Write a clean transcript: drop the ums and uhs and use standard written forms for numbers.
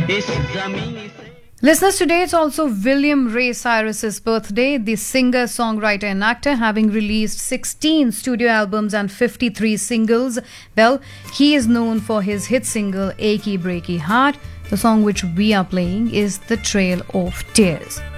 इस ज़मीन से. Listeners, today it's also William Ray Cyrus's birthday, the singer, songwriter and actor, having released 16 studio albums and 53 singles. Well, he is known for his hit single Achy Breaky Heart. The song which we are playing is The Trail of Tears.